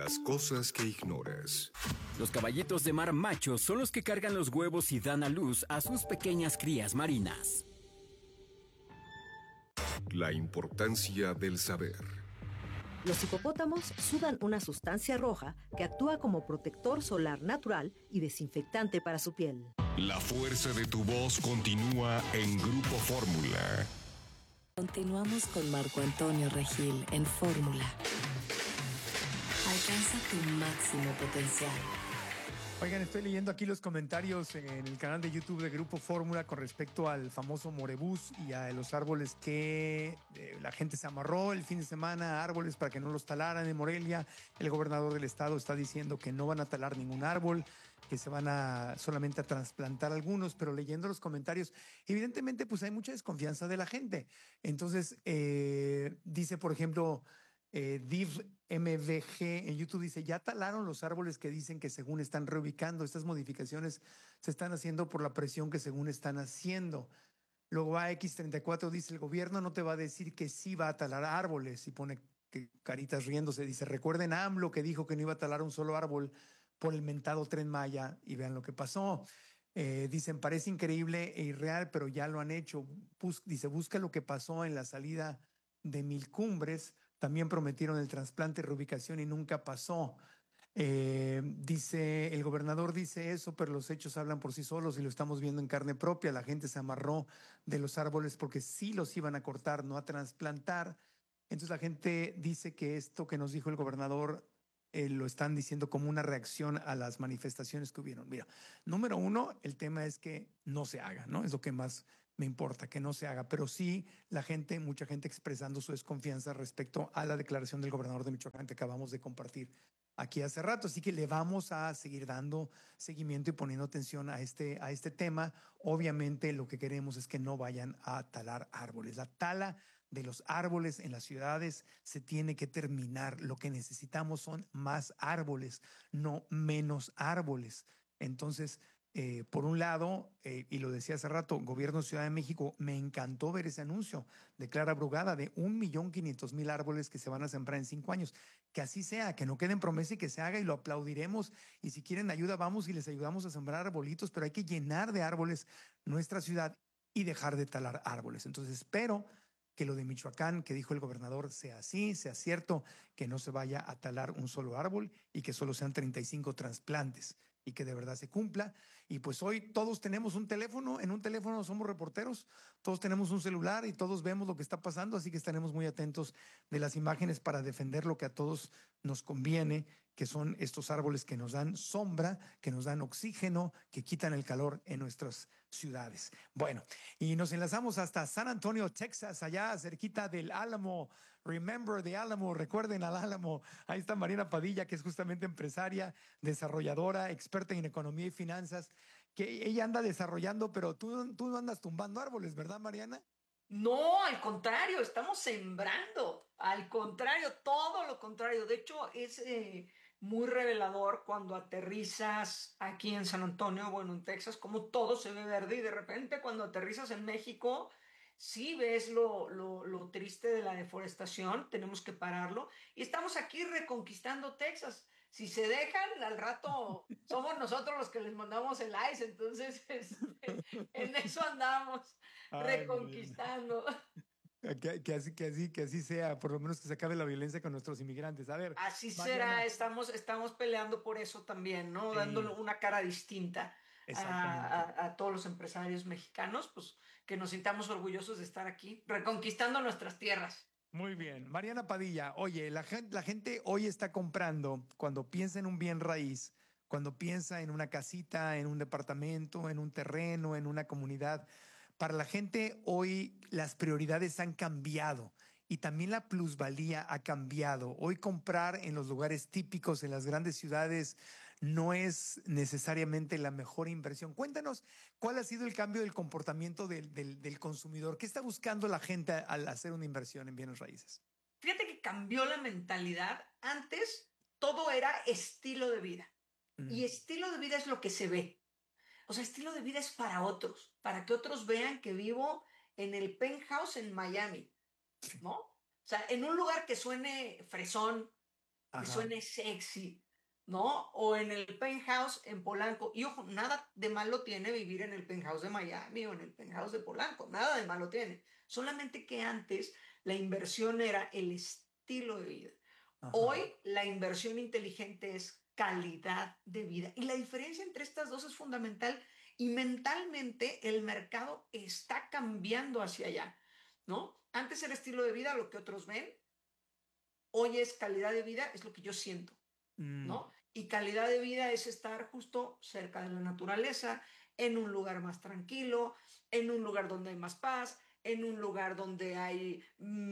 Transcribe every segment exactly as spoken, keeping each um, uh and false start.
Las cosas que ignoras. Los caballitos de mar machos son los que cargan los huevos y dan a luz a sus pequeñas crías marinas. La importancia del saber. Los hipopótamos sudan una sustancia roja que actúa como protector solar natural y desinfectante para su piel. La fuerza de tu voz continúa en Grupo Fórmula. Continuamos con Marco Antonio Regil en Fórmula. Alcanza tu máximo potencial. Oigan, estoy leyendo aquí los comentarios en el canal de YouTube de Grupo Fórmula con respecto al famoso Morebús y a los árboles que eh, la gente se amarró el fin de semana, árboles para que no los talaran en Morelia. El gobernador del estado está diciendo que no van a talar ningún árbol, que se van a solamente a trasplantar algunos, pero leyendo los comentarios, evidentemente pues hay mucha desconfianza de la gente. Entonces, eh, dice, por ejemplo, eh, Div M V G en YouTube dice, ya talaron los árboles que dicen que según están reubicando. Estas modificaciones se están haciendo por la presión que según están haciendo. Luego A X treinta y cuatro dice, el gobierno no te va a decir que sí va a talar árboles. Y pone que caritas riéndose. Dice, recuerden a AMLO que dijo que no iba a talar un solo árbol por el mentado Tren Maya y vean lo que pasó. Eh, dicen, parece increíble e irreal, pero ya lo han hecho. Bus dice, busca lo que pasó en la salida de Mil Cumbres. También prometieron el trasplante, reubicación y nunca pasó. Eh, dice, el gobernador dice eso, pero los hechos hablan por sí solos y lo estamos viendo en carne propia. La gente se amarró de los árboles porque sí los iban a cortar, no a trasplantar. Entonces la gente dice que esto que nos dijo el gobernador eh, lo están diciendo como una reacción a las manifestaciones que hubieron. Mira, número uno, el tema es que no se haga, ¿no? Es lo que más me importa, que no se haga, pero sí la gente, mucha gente expresando su desconfianza respecto a la declaración del gobernador de Michoacán que acabamos de compartir aquí hace rato. Así que le vamos a seguir dando seguimiento y poniendo atención a este, a este tema. Obviamente lo que queremos es que no vayan a talar árboles. La tala de los árboles en las ciudades se tiene que terminar. Lo que necesitamos son más árboles, no menos árboles. Entonces, Eh, por un lado, eh, y lo decía hace rato, Gobierno de Ciudad de México, me encantó ver ese anuncio de Clara Brugada de un millón quinientos mil árboles que se van a sembrar en cinco años. Que así sea, que no quede en promesa y que se haga y lo aplaudiremos. Y si quieren ayuda, vamos y les ayudamos a sembrar arbolitos, pero hay que llenar de árboles nuestra ciudad y dejar de talar árboles. Entonces espero que lo de Michoacán, que dijo el gobernador, sea así, sea cierto, que no se vaya a talar un solo árbol y que solo sean treinta y cinco trasplantes y que de verdad se cumpla. Y pues hoy todos tenemos un teléfono, en un teléfono somos reporteros, todos tenemos un celular y todos vemos lo que está pasando, así que estaremos muy atentos de las imágenes para defender lo que a todos nos conviene, que son estos árboles que nos dan sombra, que nos dan oxígeno, que quitan el calor en nuestras ciudades. Bueno, y nos enlazamos hasta San Antonio, Texas, allá cerquita del Álamo. Remember the Álamo, recuerden al Álamo. Ahí está Mariana Padilla, que es justamente empresaria, desarrolladora, experta en economía y finanzas, que ella anda desarrollando, pero tú, tú no andas tumbando árboles, ¿verdad, Mariana? No, al contrario, estamos sembrando, al contrario, todo lo contrario. De hecho, es eh, muy revelador cuando aterrizas aquí en San Antonio, bueno, en Texas, como todo se ve verde y de repente cuando aterrizas en México, sí ves lo, lo, lo triste de la deforestación, tenemos que pararlo y estamos aquí reconquistando Texas. Si se dejan, al rato somos nosotros los que les mandamos el ice, entonces este, en eso andamos Ay, Mariana. reconquistando. Que, que así, que así, que así sea, por lo menos que se acabe la violencia con nuestros inmigrantes. A ver, Así será, Mariana. estamos, estamos peleando por eso también, ¿no? Dándole Sí, una cara distinta a, exactamente. a- a todos los empresarios mexicanos, pues que nos sintamos orgullosos de estar aquí, reconquistando nuestras tierras. Muy bien. Mariana Padilla, oye, la gente, la gente hoy está comprando cuando piensa en un bien raíz, cuando piensa en una casita, en un departamento, en un terreno, en una comunidad. Para la gente hoy las prioridades han cambiado y también la plusvalía ha cambiado. Hoy comprar en los lugares típicos, en las grandes ciudades, no es necesariamente la mejor inversión. Cuéntanos cuál ha sido el cambio del comportamiento del, del, del consumidor. ¿Qué está buscando la gente al hacer una inversión en bienes raíces? Fíjate que cambió la mentalidad. Antes todo era estilo de vida y Mm, estilo de vida es lo que se ve. O sea, estilo de vida es para otros, para que otros vean que vivo en el penthouse en Miami, ¿no? O sea, en un lugar que suene fresón, que Ajá. suene sexy, ¿no? O en el penthouse en Polanco. Y ojo, nada de malo tiene vivir en el penthouse de Miami o en el penthouse de Polanco, nada de malo tiene. Solamente que antes la inversión era el estilo de vida. Hoy Ajá. la inversión inteligente es calidad de vida. Y la diferencia entre estas dos es fundamental y mentalmente el mercado está cambiando hacia allá, ¿no? Antes era estilo de vida, lo que otros ven, hoy es calidad de vida, es lo que yo siento, Mm, ¿no? Y calidad de vida es estar justo cerca de la naturaleza, en un lugar más tranquilo, en un lugar donde hay más paz, en un lugar donde hay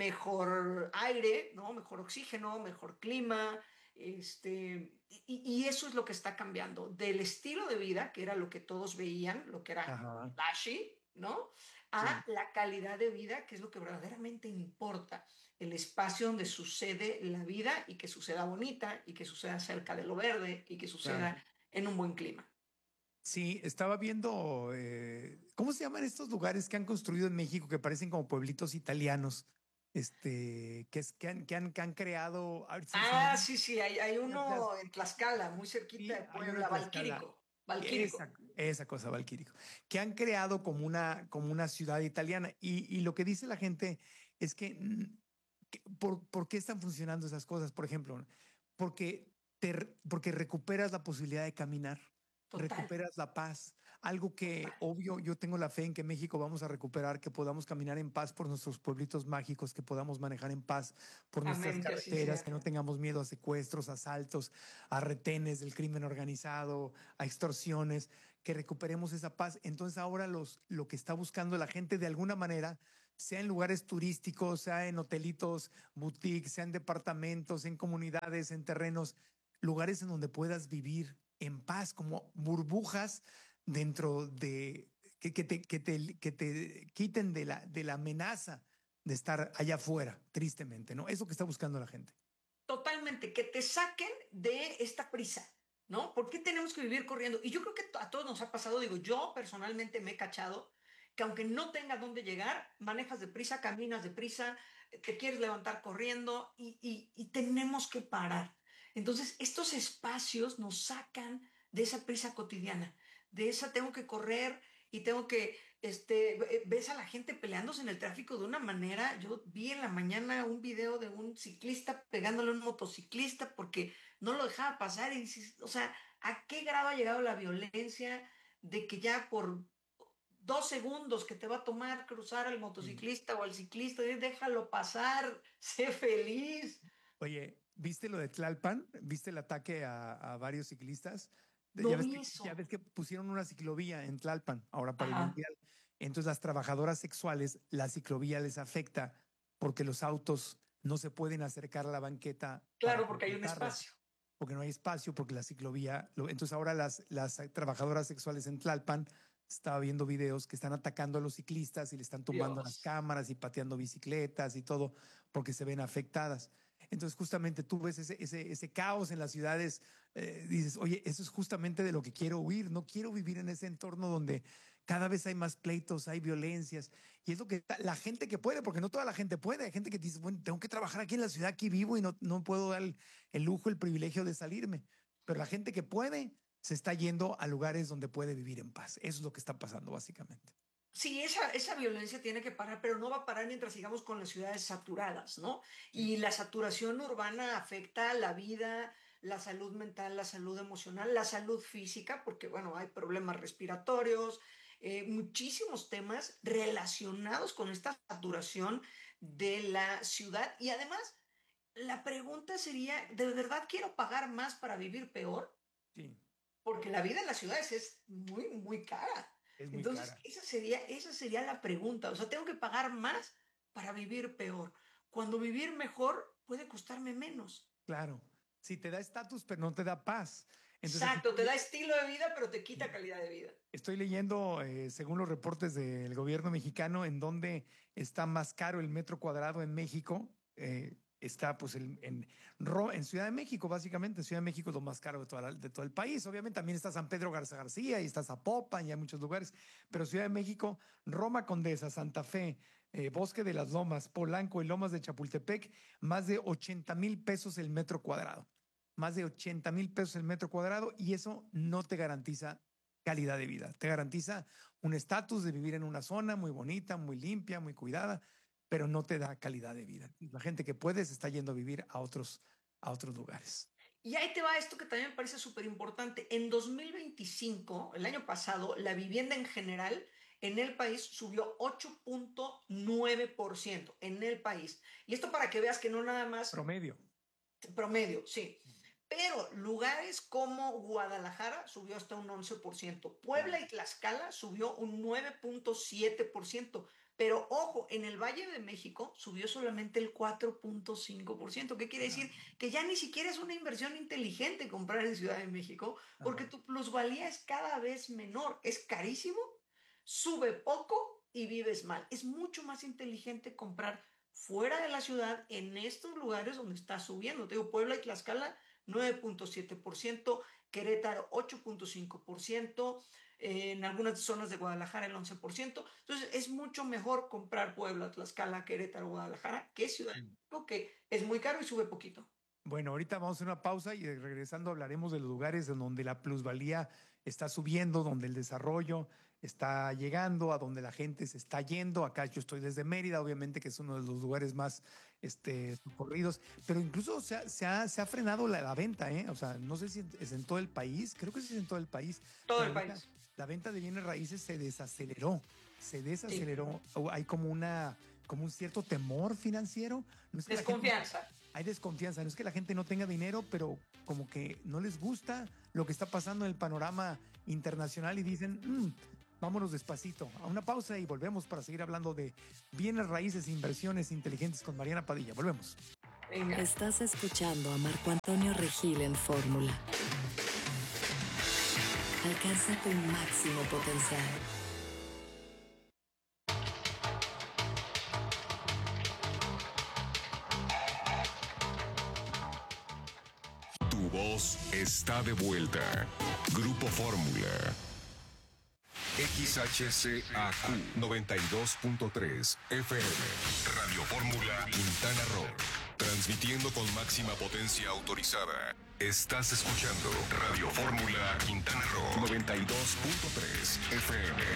mejor aire, ¿no? Mejor oxígeno, mejor clima, este, y, y eso es lo que está cambiando del estilo de vida, que era lo que todos veían, lo que era ajá. flashy, ¿no? Sí. A la calidad de vida, que es lo que verdaderamente importa, el espacio donde sucede la vida y que suceda bonita y que suceda cerca de lo verde y que Claro. suceda en un buen clima. Sí, estaba viendo, eh, ¿cómo se llaman estos lugares que han construido en México que parecen como pueblitos italianos? Este, que, es, que, han, que, han, que han creado, a ver si se me Ah, olvida, sí, sí, hay, hay ya- ya- uno en Tlaxcala, muy cerquita sí, de hay uno en Puebla, Tlaxcala, Valquírico. Valquírico. esa, esa cosa, Valquírico, que han creado como una, como una ciudad italiana. Y, y lo que dice la gente es que, mm, que por, ¿por qué están funcionando esas cosas? Por ejemplo, porque, te, re- porque recuperas la posibilidad de caminar, Total, recuperas la paz. Algo total. que, obvio, yo tengo la fe en que México vamos a recuperar, que podamos caminar en paz por nuestros pueblitos mágicos, que podamos manejar en paz por nuestras Amén, que así carreteras, sea. que no tengamos miedo a secuestros, asaltos, a retenes del crimen organizado, a extorsiones, que recuperemos esa paz. Entonces ahora los, lo que está buscando la gente de alguna manera, sea en lugares turísticos, sea en hotelitos, boutiques, sea en departamentos, en comunidades, en terrenos, lugares en donde puedas vivir en paz, como burbujas dentro de que, que, te, que, te, que te quiten de la, de la amenaza de estar allá afuera, tristemente, ¿no? Eso que está buscando la gente. Totalmente, que te saquen de esta prisa, ¿no? ¿Por qué tenemos que vivir corriendo? Y yo creo que a todos nos ha pasado, digo, yo personalmente me he cachado que aunque no tengas dónde llegar, manejas deprisa, caminas deprisa, te quieres levantar corriendo y, y, y tenemos que parar. Entonces, estos espacios nos sacan de esa prisa cotidiana, de esa tengo que correr y tengo que este, ves a la gente peleándose en el tráfico de una manera. Yo vi en la mañana un video de un ciclista pegándole a un motociclista porque no lo dejaba pasar. Y dices, o sea, ¿a qué grado ha llegado la violencia de que ya por dos segundos que te va a tomar cruzar al Sí. motociclista o al ciclista, déjalo pasar, sé feliz? Oye, ¿viste lo de Tlalpan? ¿Viste el ataque a, a varios ciclistas? De- No Ya ves vi que, ya eso. ves que pusieron una ciclovía en Tlalpan ahora para el Ajá. Mundial. Entonces las trabajadoras sexuales, la ciclovía les afecta porque los autos no se pueden acercar a la banqueta para Claro, porque hay un completarla, espacio. porque no hay espacio, porque la ciclovía... lo- entonces ahora las, las trabajadoras sexuales en Tlalpan, estaba viendo videos que están atacando a los ciclistas y le están tumbando las Dios. cámaras y pateando bicicletas y todo porque se ven afectadas. Entonces, justamente tú ves ese, ese, ese caos en las ciudades, eh, dices, oye, eso es justamente de lo que quiero huir, no quiero vivir en ese entorno donde cada vez hay más pleitos, hay violencias, y es lo que la gente que puede, porque no toda la gente puede, hay gente que dice, bueno, tengo que trabajar aquí en la ciudad, aquí vivo y no, no puedo dar el, el lujo, el privilegio de salirme, pero la gente que puede se está yendo a lugares donde puede vivir en paz. Eso es lo que está pasando básicamente. Sí, esa, esa violencia tiene que parar, pero no va a parar mientras sigamos con las ciudades saturadas, ¿no? Sí. Y la saturación urbana afecta la vida, la salud mental, la salud emocional, la salud física, porque, bueno, hay problemas respiratorios, eh, muchísimos temas relacionados con esta saturación de la ciudad. Y además, la pregunta sería, ¿de verdad quiero pagar más para vivir peor? Sí, Porque la vida en las ciudades es muy, muy cara. es muy Entonces, cara. esa sería, esa sería la pregunta. O sea, tengo que pagar más para vivir peor. Cuando vivir mejor puede costarme menos. Claro. Sí, te da estatus, pero no te da paz. Entonces aquí Exacto, te estoy, da estilo de vida, pero te quita calidad de vida. estoy leyendo, eh, según los reportes del gobierno mexicano, en donde está más caro el metro cuadrado en México. Eh, está pues el- en, Ro- en Ciudad de México, básicamente. Ciudad de México es lo más caro de, toda la- de todo el país. Obviamente también está San Pedro Garza García y está Zapopan y hay muchos lugares. Pero Ciudad de México, Roma Condesa, Santa Fe, eh, Bosque de las Lomas, Polanco y Lomas de Chapultepec, más de ochenta mil pesos el metro cuadrado. Más de ochenta mil pesos el metro cuadrado, y eso no te garantiza calidad de vida. Te garantiza un estatus de vivir en una zona muy bonita, muy limpia, muy cuidada, pero no te da calidad de vida. La gente que puede se está yendo a vivir a otros, a otros lugares. Y ahí te va esto que también me parece súper importante. En dos mil veinticinco, el año pasado, la vivienda en general en el país subió ocho punto nueve por ciento en el país. Y esto para que veas que no nada más... Promedio. Promedio, sí. Pero lugares como Guadalajara subió hasta un once por ciento. Puebla y Tlaxcala subió un nueve punto siete por ciento. Pero ojo, en el Valle de México subió solamente el cuatro punto cinco por ciento. ¿Qué quiere decir? Que ya ni siquiera es una inversión inteligente comprar en Ciudad de México, porque tu plusvalía es cada vez menor. Es carísimo, sube poco y vives mal. Es mucho más inteligente comprar fuera de la ciudad, en estos lugares donde está subiendo. Te digo, Puebla y Tlaxcala, nueve punto siete por ciento, Querétaro, ocho punto cinco por ciento, eh, en algunas zonas de Guadalajara el once por ciento. Entonces es mucho mejor comprar Puebla, Tlaxcala, Querétaro, Guadalajara que Ciudad de México, que es muy caro y sube poquito. Bueno, ahorita vamos a hacer una pausa y regresando hablaremos de los lugares en donde la plusvalía está subiendo, donde el desarrollo está llegando, a donde la gente se está yendo. Acá yo estoy desde Mérida, obviamente que es uno de los lugares más este, socorridos, pero incluso se ha, se ha, se ha frenado la, la venta, ¿eh? O sea, no sé si es en todo el país, creo que sí es en todo el país. Todo la el venta, país. La venta de bienes raíces se desaceleró, se desaceleró. Sí. Hay como una, como un cierto temor financiero. No es que desconfianza. Gente, hay desconfianza, no es que la gente no tenga dinero, pero como que no les gusta lo que está pasando en el panorama internacional y dicen, mmm, vámonos despacito. A una pausa y volvemos para seguir hablando de bienes raíces e inversiones inteligentes con Mariana Padilla. Volvemos. Venga. Estás escuchando a Marco Antonio Regil en Fórmula. Alcanza tu máximo potencial. Tu voz está de vuelta. Grupo Fórmula. X H C A Q noventa y dos punto tres F M. Radio Fórmula Quintana Roo. Transmitiendo con máxima potencia autorizada. Estás escuchando Radio Fórmula Quintana Roo noventa y dos punto tres F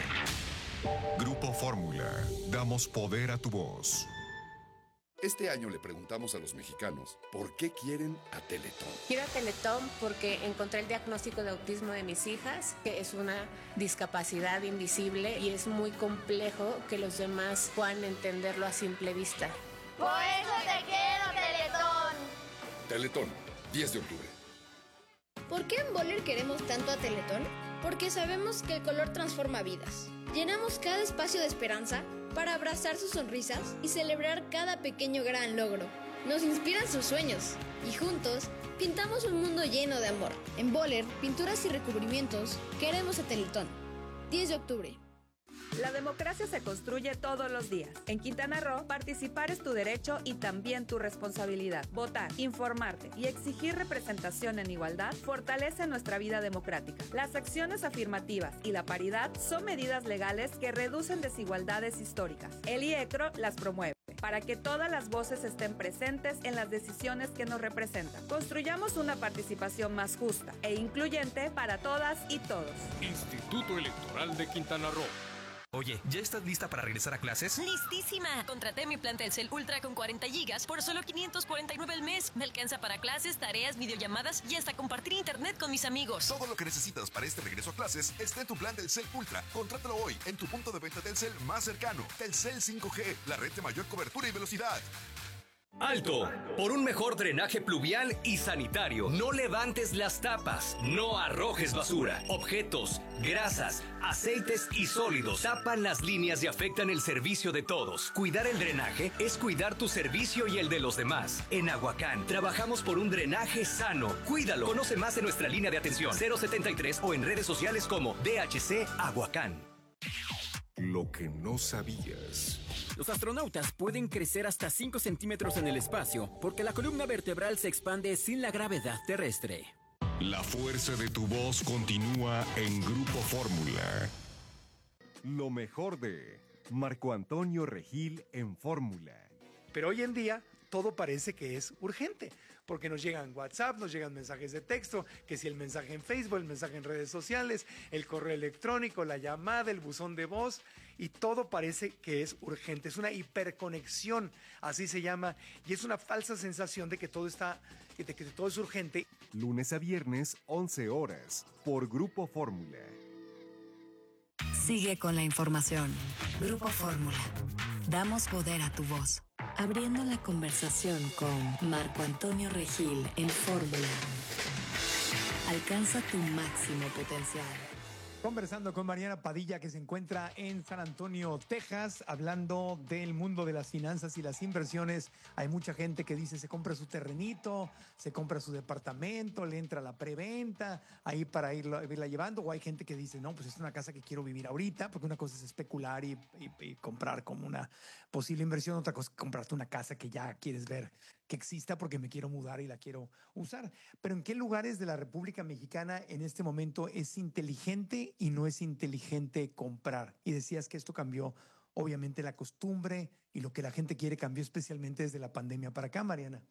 M. Grupo Fórmula. Damos poder a tu voz. Este año le preguntamos a los mexicanos por qué quieren a Teletón. Quiero a Teletón porque encontré el diagnóstico de autismo de mis hijas, que es una discapacidad invisible y es muy complejo que los demás puedan entenderlo a simple vista. Por eso te quiero, Teletón. Teletón, diez de octubre. ¿Por qué en Boller queremos tanto a Teletón? Porque sabemos que el color transforma vidas. Llenamos cada espacio de esperanza para abrazar sus sonrisas y celebrar cada pequeño gran logro. Nos inspiran sus sueños y juntos pintamos un mundo lleno de amor. En Boller, pinturas y recubrimientos, queremos a Teletón. diez de octubre. La democracia se construye todos los días. En Quintana Roo, participar es tu derecho y también tu responsabilidad. Votar, informarte y exigir representación en igualdad fortalece nuestra vida democrática. Las acciones afirmativas y la paridad son medidas legales que reducen desigualdades históricas. El I E C R O las promueve para que todas las voces estén presentes en las decisiones que nos representan. Construyamos una participación más justa e incluyente para todas y todos. Instituto Electoral de Quintana Roo. Oye, ¿ya estás lista para regresar a clases? ¡Listísima! Contraté mi plan Telcel Ultra con cuarenta gigas por solo quinientos cuarenta y nueve al mes. Me alcanza para clases, tareas, videollamadas y hasta compartir internet con mis amigos. Todo lo que necesitas para este regreso a clases está en tu plan Telcel Ultra. Contrátalo hoy en tu punto de venta Telcel más cercano. Telcel cinco G, la red de mayor cobertura y velocidad. ¡Alto! Por un mejor drenaje pluvial y sanitario. No levantes las tapas. No arrojes basura. Objetos, grasas, aceites y sólidos tapan las líneas y afectan el servicio de todos. Cuidar el drenaje es cuidar tu servicio y el de los demás. En Aguacán trabajamos por un drenaje sano. Cuídalo. Conoce más en nuestra línea de atención cero setenta y tres o en redes sociales como D H C Aguacán. Lo que no sabías. Los astronautas pueden crecer hasta cinco centímetros en el espacio porque la columna vertebral se expande sin la gravedad terrestre. La fuerza de tu voz continúa en Grupo Fórmula. Lo mejor de Marco Antonio Regil en Fórmula. Pero hoy en día todo parece que es urgente, porque nos llegan WhatsApp, nos llegan mensajes de texto, que si el mensaje en Facebook, el mensaje en redes sociales, el correo electrónico, la llamada, el buzón de voz, y todo parece que es urgente. Es una hiperconexión, así se llama, y es una falsa sensación de que todo está, de que todo es urgente. Lunes a viernes, once horas, por Grupo Fórmula. Sigue con la información. Grupo Fórmula. Damos poder a tu voz. Abriendo la conversación con Marco Antonio Regil en Fórmula. Alcanza tu máximo potencial. Conversando con Mariana Padilla, que se encuentra en San Antonio, Texas, hablando del mundo de las finanzas y las inversiones. Hay mucha gente que dice se compra su terrenito, se compra su departamento, le entra la preventa ahí para irlo, irla llevando. O hay gente que dice, no, pues es una casa que quiero vivir ahorita, porque una cosa es especular y, y, y comprar como una posible inversión, otra cosa es comprarte una casa que ya quieres ver que exista porque me quiero mudar y la quiero usar. Pero ¿en qué lugares de la República Mexicana en este momento es inteligente y no es inteligente comprar? Y decías que esto cambió, obviamente, la costumbre y lo que la gente quiere cambió especialmente desde la pandemia para acá, Mariana.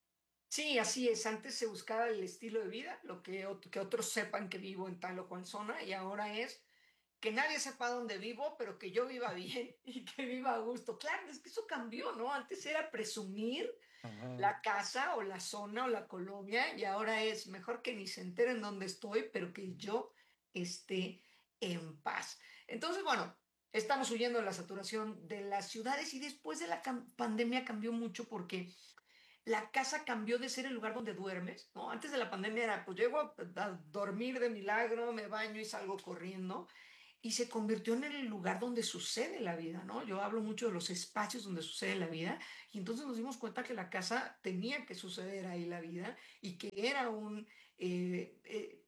Sí, así es. Antes se buscaba el estilo de vida, lo que, que otros sepan que vivo en tal o cual zona, y ahora es que nadie sepa dónde vivo, pero que yo viva bien y que viva a gusto. Claro, es que eso cambió, ¿no? Antes era presumir Ajá. la casa o la zona o la colonia, y ahora es mejor que ni se enteren dónde estoy, pero que yo esté en paz. Entonces, bueno, estamos huyendo de la saturación de las ciudades, y después de la pandemia cambió mucho porque la casa cambió de ser el lugar donde duermes, ¿no? Antes de la pandemia era, pues llego a, a dormir de milagro, me baño y salgo corriendo. Y se convirtió en el lugar donde sucede la vida, ¿no? Yo hablo mucho de los espacios donde sucede la vida, y entonces nos dimos cuenta que la casa tenía que suceder ahí la vida, y que era un eh, eh,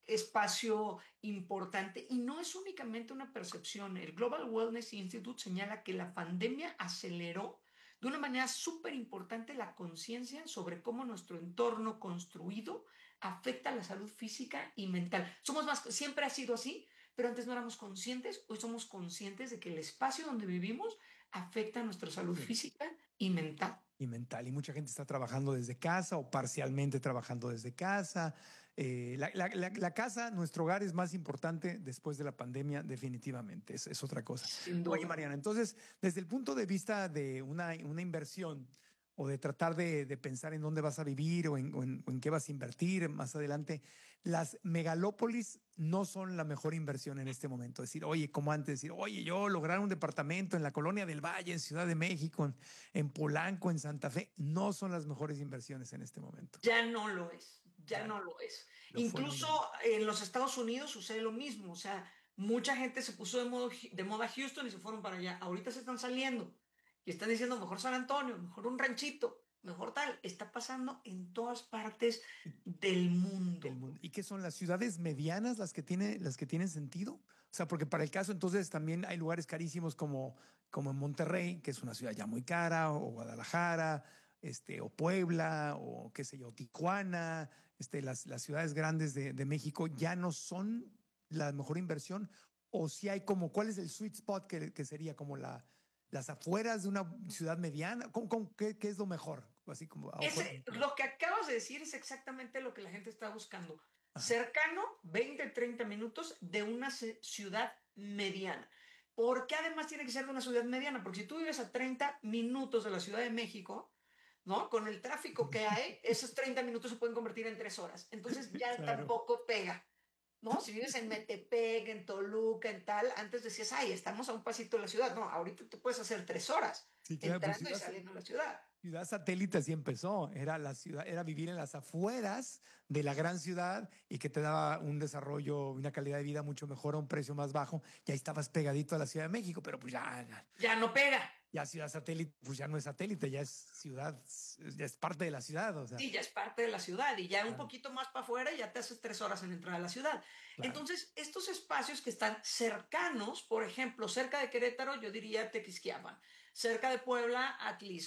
espacio importante. Y no es únicamente una percepción. El Global Wellness Institute señala que la pandemia aceleró de una manera súper importante la conciencia sobre cómo nuestro entorno construido afecta a la salud física y mental. Somos más, siempre ha sido así, pero antes no éramos conscientes. Hoy somos conscientes de que el espacio donde vivimos afecta a nuestra salud física y mental. Y mental, y mucha gente está trabajando desde casa o parcialmente trabajando desde casa. Eh, la, la, la, la casa, nuestro hogar, es más importante después de la pandemia, definitivamente, es, es otra cosa. Oye, Mariana, entonces, desde el punto de vista de una, una inversión, o de tratar de, de pensar en dónde vas a vivir o en, o, en, o en qué vas a invertir más adelante, las megalópolis no son la mejor inversión en este momento. Decir, oye, como antes, decir, oye, yo lograr un departamento en la Colonia del Valle, en Ciudad de México, en, en Polanco, en Santa Fe, no son las mejores inversiones en este momento. Ya no lo es, ya, ya no lo es. Lo Incluso en los Estados Unidos sucede lo mismo. O sea, mucha gente se puso de, modo, de moda Houston y se fueron para allá. Ahorita se están saliendo. Y están diciendo, mejor San Antonio, mejor un ranchito, mejor tal. Está pasando en todas partes del mundo. Del mundo. ¿Y qué son las ciudades medianas las que, tiene, las que tienen sentido? O sea, porque para el caso entonces también hay lugares carísimos como, como en Monterrey, que es una ciudad ya muy cara, o Guadalajara, este, o Puebla, o qué sé yo, Tijuana. Este, las, las ciudades grandes de, de México ya no son la mejor inversión. O si hay como, ¿cuál es el sweet spot que, que sería como la... las afueras de una ciudad mediana? ¿Cómo, cómo, qué, ¿Qué es lo mejor? Así como Ese, lo que acabas de decir es exactamente lo que la gente está buscando. Ajá. Cercano, veinte, treinta minutos de una ciudad mediana. ¿Por qué además tiene que ser de una ciudad mediana? Porque si tú vives a treinta minutos de la Ciudad de México, ¿no? Con el tráfico que hay, esos treinta minutos se pueden convertir en tres horas. Entonces ya claro. tampoco pega. ¿No? Si vives en Metepec, en Toluca, en tal, antes decías, ay, estamos a un pasito de la ciudad. No, ahorita te puedes hacer tres horas sí, claro, entrando pues, ciudad, y saliendo de la ciudad. Ciudad satélite así empezó. Era, la ciudad, era vivir en las afueras de la gran ciudad y que te daba un desarrollo, una calidad de vida mucho mejor a un precio más bajo. Y ahí estabas pegadito a la Ciudad de México, pero pues ya... Ya, ya no pega. Ya ciudad satélite, pues ya no es satélite, ya es ciudad, ya es parte de la ciudad. O sea. Sí, ya es parte de la ciudad, y ya claro. un poquito más para afuera ya te haces tres horas en entrar a la ciudad. Claro. Entonces, estos espacios que están cercanos, por ejemplo, cerca de Querétaro, yo diría Tequisquiapan, cerca de Puebla, Atlisco,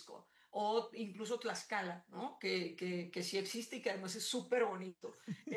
o incluso Tlaxcala, ¿no? Que, que, que sí existe y que además es súper bonito.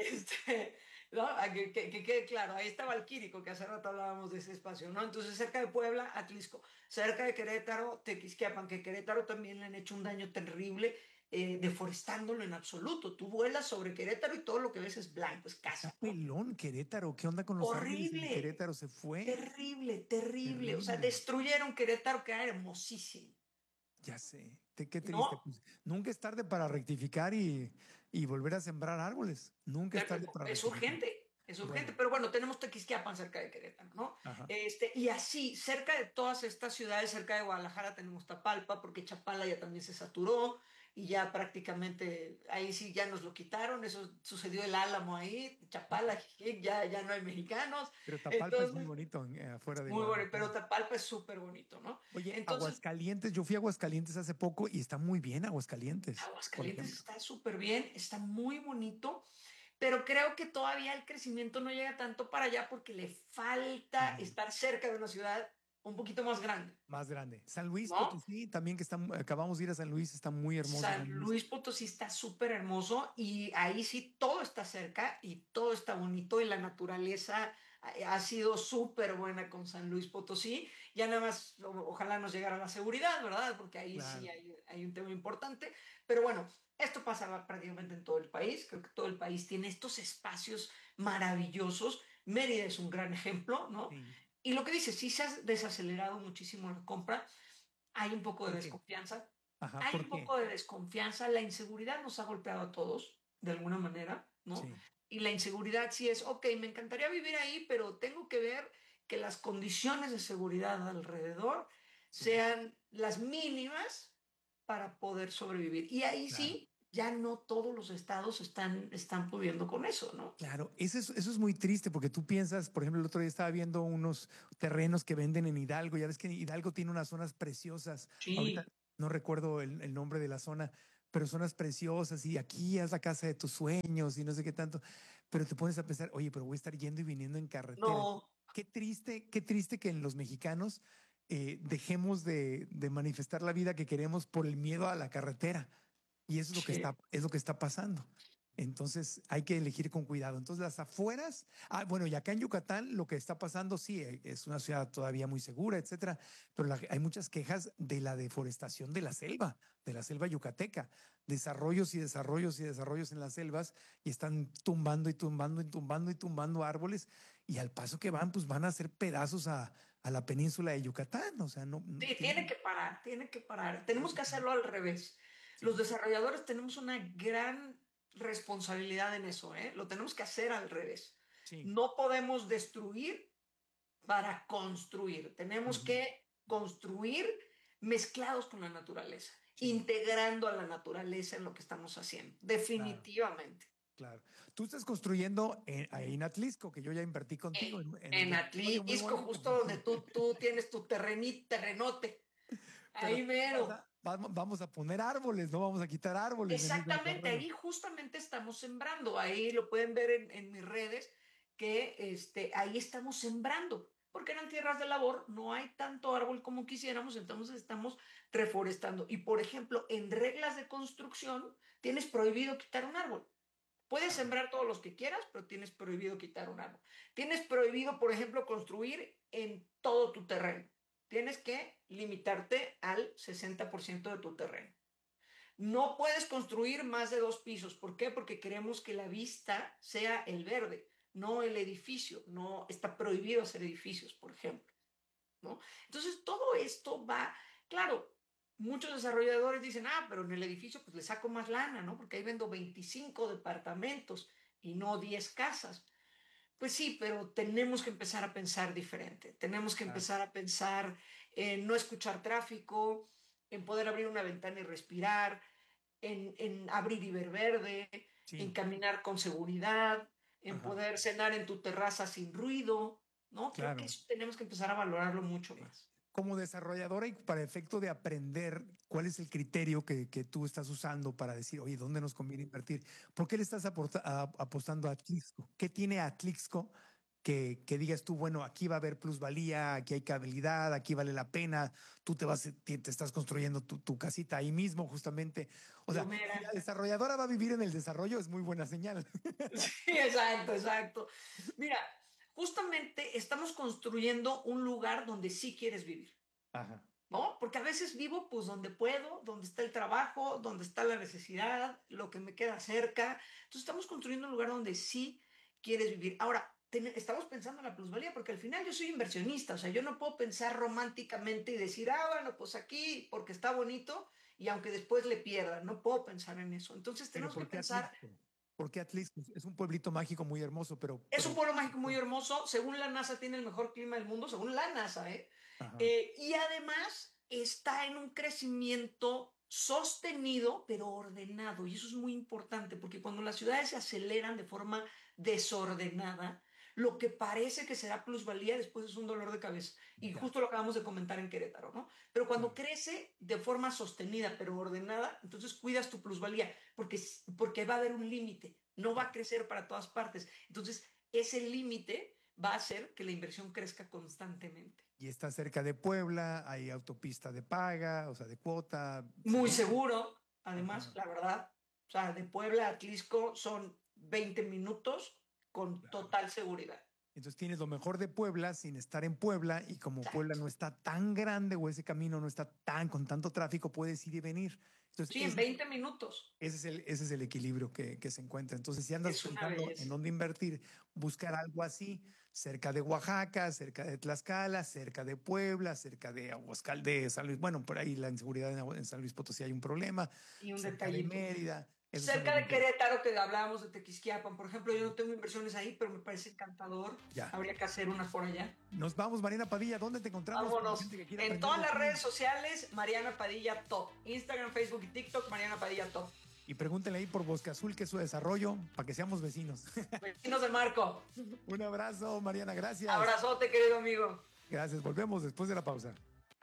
Este, ¿no? Que, que, que quede claro, ahí está Valquírico, que hace rato hablábamos de ese espacio, ¿no? Entonces, cerca de Puebla, Atlisco, cerca de Querétaro, Tequisquiapan, que Querétaro también le han hecho un daño terrible, eh, deforestándolo en absoluto. Tú vuelas sobre Querétaro y todo lo que ves es blanco, es casa. Está pelón Querétaro, ¿qué onda con los árboles en Querétaro? Se fue. Terrible, terrible, terrible. O sea, Terrible. destruyeron Querétaro, que era hermosísimo. Ya sé, te- qué triste. No. Pues, nunca es tarde para rectificar y, y volver a sembrar árboles. Nunca es tarde para Es rectificar. urgente, es urgente, Bueno. pero bueno, tenemos Tequisquiapan cerca de Querétaro, ¿no? Ajá. Este, y así, cerca de todas estas ciudades, cerca de Guadalajara tenemos Tapalpa, porque Chapala ya también se saturó y ya prácticamente ahí sí ya nos lo quitaron, eso sucedió el Álamo ahí, Chapala, Jijic, ya, ya no hay mexicanos. Pero Tapalpa Entonces, es muy bonito en- eh, afuera de muy bonito, Guadalajara. pero Tapalpa es súper bonito, ¿no? Oye, Entonces, Aguascalientes, yo fui a Aguascalientes hace poco y está muy bien Aguascalientes. por Aguascalientes ejemplo. está súper bien, está muy bonito, pero creo que todavía el crecimiento no llega tanto para allá porque le falta estar cerca de una ciudad un poquito más grande. Más grande. San Luis ¿No? Potosí, también que está, acabamos de ir a San Luis, está muy hermoso. San Luis Potosí está súper hermoso y ahí sí todo está cerca y todo está bonito y la naturaleza ha ha sido súper buena con San Luis Potosí. Ya nada más, o- ojalá nos llegara la seguridad, ¿verdad? Porque ahí sí Claro. hay, hay un tema importante. Pero bueno, esto pasa prácticamente en todo el país. Creo que todo el país tiene estos espacios maravillosos. Mérida es un gran ejemplo, ¿no? Y lo que dice, sí se ha desacelerado muchísimo la compra. Hay un poco de ¿Por qué? desconfianza. Ajá, Hay ¿por un qué? poco de desconfianza. La inseguridad nos ha golpeado a todos, de alguna manera, ¿no? Sí. Y la inseguridad sí es, ok, me encantaría vivir ahí, pero tengo que ver que las condiciones de seguridad alrededor sean las mínimas para poder sobrevivir. Y ahí Claro. sí, ya no todos los estados están, están pudiendo con eso, ¿no? Claro, eso es, eso es muy triste porque tú piensas, por ejemplo, el otro día estaba viendo unos terrenos que venden en Hidalgo. Ya ves que Hidalgo tiene unas zonas preciosas. Sí. Ahorita no recuerdo el, el nombre de la zona, pero zonas preciosas y aquí es la casa de tus sueños y no sé qué tanto. Pero te pones a pensar, oye, pero voy a estar yendo y viniendo en carretera. No. Qué triste, qué triste que en los mexicanos eh, dejemos de, de manifestar la vida que queremos por el miedo a la carretera. Y eso es lo que Sí. está, es lo que está pasando. Entonces hay que elegir con cuidado. Entonces las afueras, ah, bueno, y acá en Yucatán lo que está pasando, sí, eh, es una ciudad todavía muy segura, etcétera, pero la- hay muchas quejas de la deforestación de la selva, de la selva yucateca, desarrollos y desarrollos y desarrollos en las selvas y están tumbando y tumbando y tumbando y tumbando árboles y al paso que van, pues van a hacer pedazos a, a la península de Yucatán. O sea, no. no Sí, tiene- tiene que parar, tiene que parar. Tenemos que hacerlo al revés. Los desarrolladores tenemos una gran responsabilidad en eso, ¿eh? Lo tenemos que hacer al revés. Sí. No podemos destruir para construir. Tenemos que construir mezclados con la naturaleza, integrando a la naturaleza en lo que estamos haciendo. Definitivamente. Claro. Tú estás construyendo en, ahí en Atlisco, que yo ya invertí contigo. En, en En un territorio muy Atlisco, bonito. justo donde tú, tú tienes tu terrenito, terrenote. Ahí Pero mero. vas a- Vamos, vamos a poner árboles, no vamos a quitar árboles. en ese Exactamente, terreno. ahí justamente estamos sembrando. Ahí lo pueden ver en, en mis redes, que este, ahí estamos sembrando, porque eran tierras de labor, no hay tanto árbol como quisiéramos, entonces estamos reforestando. Y por ejemplo, en reglas de construcción, tienes prohibido quitar un árbol. Puedes sembrar todos los que quieras, pero tienes prohibido quitar un árbol. Tienes prohibido, por ejemplo, construir en todo tu terreno. Tienes que limitarte al sesenta por ciento de tu terreno. No puedes construir más de dos pisos. ¿Por qué? Porque queremos que la vista sea el verde, no el edificio. No está prohibido hacer edificios, por ejemplo, ¿no? Entonces, todo esto va, claro, muchos desarrolladores dicen, ah, pero en el edificio pues le saco más lana, ¿no? Porque ahí vendo veinticinco departamentos y no diez casas. Pues sí, pero tenemos que empezar a pensar diferente. Tenemos que Claro. empezar a pensar en no escuchar tráfico, en poder abrir una ventana y respirar, en, en abrir y ver verde, Sí. en caminar con seguridad, en Ajá. poder cenar en tu terraza sin ruido, ¿no? Creo Claro. que eso tenemos que empezar a valorarlo mucho más. Como desarrolladora y para efecto de aprender cuál es el criterio que, que tú estás usando para decir, oye, ¿dónde nos conviene invertir? ¿Por qué le estás aporta- a- apostando a Atlixco? ¿Qué tiene Atlixco que, que digas tú, bueno, aquí va a haber plusvalía, aquí hay habilidad, aquí vale la pena, tú te vas, te, te estás construyendo tu, tu casita ahí mismo, justamente. O sea, si la desarrolladora va a vivir en el desarrollo, es muy buena señal. Sí, exacto, exacto. Mira, justamente estamos construyendo un lugar donde sí quieres vivir. Ajá. ¿No? Porque a veces vivo pues donde puedo, donde está el trabajo, donde está la necesidad, lo que me queda cerca. Entonces estamos construyendo un lugar donde sí quieres vivir. Ahora, ten, estamos pensando en la plusvalía porque al final yo soy inversionista, o sea, yo no puedo pensar románticamente y decir, ah, bueno, pues aquí porque está bonito y aunque después le pierda, no puedo pensar en eso. Entonces tenemos que pensar... Atlisco? ¿Por qué Atlisco? Es un pueblito mágico muy hermoso, pero... Es pero... un pueblo mágico muy hermoso. Según la NASA tiene el mejor clima del mundo, según la NASA, ¿eh? Eh, y además está en un crecimiento sostenido, pero ordenado. Y eso es muy importante, porque cuando las ciudades se aceleran de forma desordenada, lo que parece que será plusvalía después es un dolor de cabeza. Y justo lo acabamos de comentar en Querétaro, ¿no? Pero cuando crece de forma sostenida, pero ordenada, entonces cuidas tu plusvalía, porque, porque va a haber un límite. No va a crecer para todas partes. Entonces, ese límite va a hacer que la inversión crezca constantemente. Y está cerca de Puebla, hay autopista de paga, o sea, de cuota. Muy seguro, además, Ajá. la verdad. O sea, de Puebla a Atlisco son veinte minutos con claro. total seguridad. Entonces tienes lo mejor de Puebla sin estar en Puebla y como Exacto. Puebla no está tan grande o ese camino no está tan con tanto tráfico, puedes ir y venir. Entonces, sí, en veinte minutos. Ese es el, ese es el equilibrio que, que se encuentra. Entonces, si andas pensando en dónde invertir, buscar algo así, cerca de Oaxaca, cerca de Tlaxcala, cerca de Puebla, cerca de Aguascalientes, de San Luis. Bueno, por ahí la inseguridad en San Luis Potosí hay un problema. Y un cerca detalle. de Mérida. Cerca de Querétaro, que hablábamos de Tequisquiapan, por ejemplo, yo no tengo inversiones ahí, pero me parece encantador. Ya. Habría que hacer unas por allá. Nos vamos, Mariana Padilla. ¿Dónde te encontramos? Vámonos. En todas las redes sociales, Mariana Padilla Top. Instagram, Facebook y TikTok, Mariana Padilla Top. Y pregúntenle ahí por Bosque Azul, que es su desarrollo, para que seamos vecinos. Vecinos de Marco. Un abrazo, Mariana, gracias. Abrazote, querido amigo. Gracias, volvemos después de la pausa.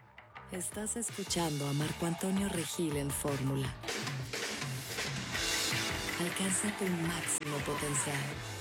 Estás escuchando a Marco Antonio Regil en Fórmula. Alcanza tu máximo potencial.